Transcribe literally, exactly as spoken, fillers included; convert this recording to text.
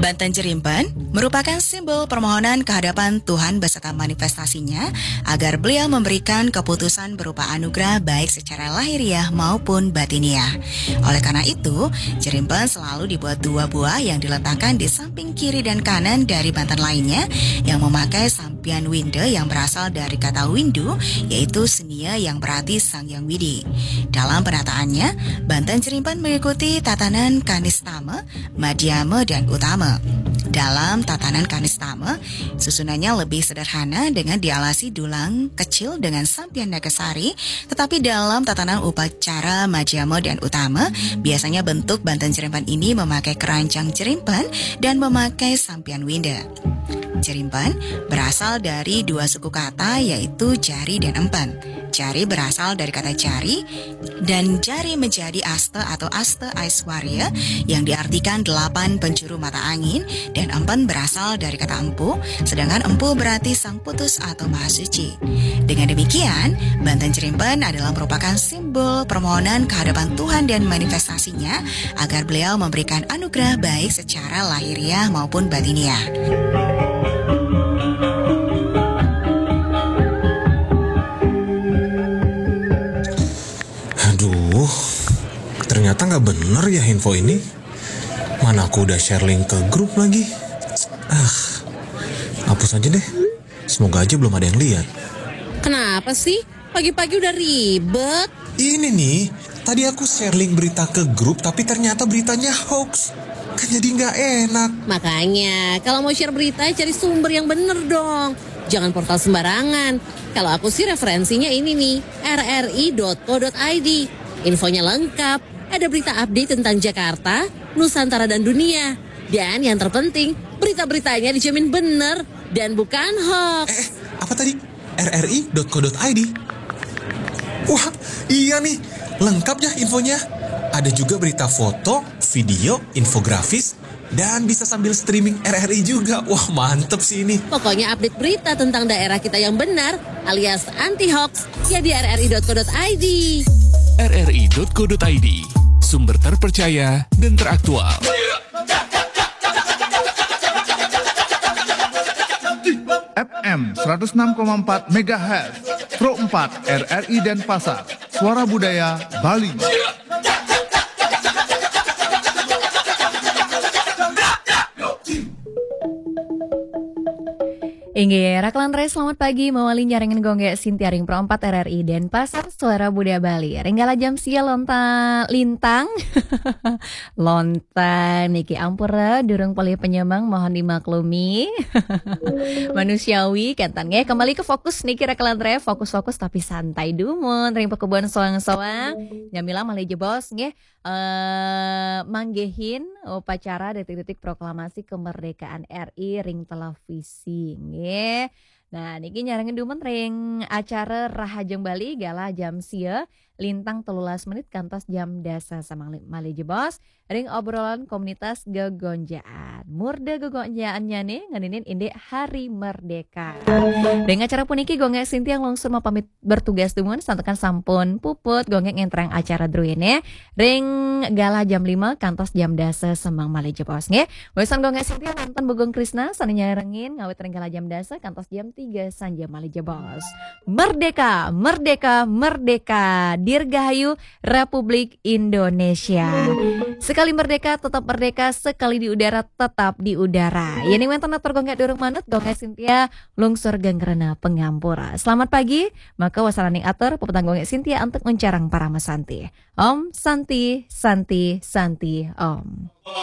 Banten Jerimpen merupakan simbol permohonan kehadapan Tuhan beserta manifestasinya agar beliau memberikan keputusan berupa anugerah baik secara lahiriah maupun batiniah. Oleh karena itu, Jerimpen selalu dibuat dua buah yang diletakkan di samping kiri dan kanan dari Banten lainnya yang memakai sampian winde yang berasal dari kata windu, yaitu senia yang berarti Sang Yang Widi. Dalam penataannya, Banten Jerimpen mengikuti tatanan Kanistama, Madhyama, dan Utama. Dalam tatanan Kanistama, susunannya lebih sederhana dengan dialasi dulang kecil dengan sampian nagasari, tetapi dalam tatanan upacara Madhyama dan Utama, biasanya bentuk Banten Jerimpen ini memakai keranjang jerimpen dan memakai sampian winda. Jerimpen berasal dari dua suku kata yaitu jari dan empen. Jari berasal dari kata jari dan jari menjadi asta atau asta aiswarya yang diartikan delapan penjuru mata angin, dan empen berasal dari kata empu, sedangkan empu berarti sang putus atau maha suci. Dengan demikian, Banten Jerimpen adalah merupakan simbol permohonan kehadapan Tuhan dan manifestasinya agar beliau memberikan anugerah baik secara lahiriah maupun batiniah. Aduh, ternyata nggak bener ya info ini. Mana aku udah share link ke grup lagi. Ah, hapus aja deh. Semoga aja belum ada yang lihat. Kenapa sih? Pagi-pagi udah ribet. Ini nih, tadi aku share link berita ke grup, tapi ternyata beritanya hoax. Kan jadi nggak enak. Makanya, kalau mau share berita, cari sumber yang bener dong. Jangan portal sembarangan. Kalau aku sih referensinya ini nih, r r i dot co dot i d. Infonya lengkap, ada berita update tentang Jakarta, Nusantara, dan dunia. Dan yang terpenting, berita-beritanya dijamin bener dan bukan hoax. Eh, apa tadi? r r i dot co dot i d. Wah, iya nih, lengkap ya infonya. Ada juga berita foto, video, infografis, dan bisa sambil streaming R R I juga. Wah, mantep sih ini. Pokoknya update berita tentang daerah kita yang benar alias anti-hoax ya di r r i dot co dot i d. r r i dot co dot i d, sumber terpercaya dan teraktual. F M seratus enam koma empat megahertz, Pro empat R R I Denpasar, Suara Budaya Bali. Inge, Raklantre, selamat pagi. Mawali nyarengan gongge Sintia Ring Pro empat R R I Denpasar, Suara Budaya Bali. Renggala jam sia lonta lintang. Lontang niki ampura durung poli penyemang mohon dimaklumi. Manusiawi kentan nge kembali ke fokus niki Raklantre, fokus-fokus tapi santai dumun. Ring pekebun soang-soang. Jamila malih jebos nge uh, manggehin upacara detik-detik proklamasi kemerdekaan R I ring televisi nge. Nah, niki nyarengen dumen ring acara Rahajeng Bali gala jam sia lintang telulas menit kantos jam dasa sama malih jebos ring obrolan komunitas gegonjaan. Murde gegonjaannya nih ngeninin inde Hari Merdeka. Ring acara puniki gongge Sintia langsung mau pamit bertugas dumun santekan sampun puput gongge ngentrang acara druine ring gala jam lima kantos jam dasa semang malih jebos nge. Wesan gongge Sintia nonton Bogong Krisna saninya rengin ngawet ring gala jam dasa kantos jam tiga sanja malih jebos. Merdeka, merdeka, merdeka. Dirgahayu Republik Indonesia. Sekali merdeka tetap merdeka, sekali di udara tetap di udara. Yani wenten atur gongge durung manut gongge Sintia lungsur ganggrena pengampura. Selamat pagi, maka wasalaning atur pepetang gongge Sintia untuk mencarang para mesanti. Om Santi, Santi, Santi, Om.